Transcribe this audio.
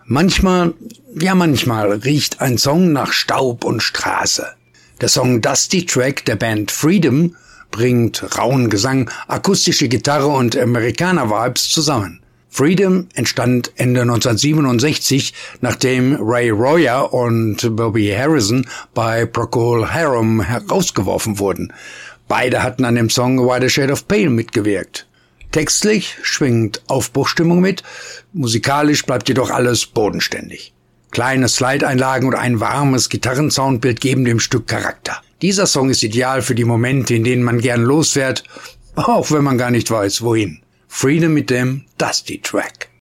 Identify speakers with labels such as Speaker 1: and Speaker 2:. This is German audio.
Speaker 1: Manchmal riecht ein Song nach Staub und Straße. Der Song Dusty Track der Band Freedom bringt rauen Gesang, akustische Gitarre und Amerikaner-Vibes zusammen. Freedom entstand Ende 1967, nachdem Ray Royer und Bobby Harrison bei Procol Harum herausgeworfen wurden. Beide hatten an dem Song Why the Shade of Pale mitgewirkt. Textlich schwingt Aufbruchstimmung mit, musikalisch bleibt jedoch alles bodenständig. Kleine Slide-Einlagen und ein warmes Gitarrensoundbild geben dem Stück Charakter. Dieser Song ist ideal für die Momente, in denen man gern losfährt, auch wenn man gar nicht weiß, wohin. Freedom mit dem Dusty Track.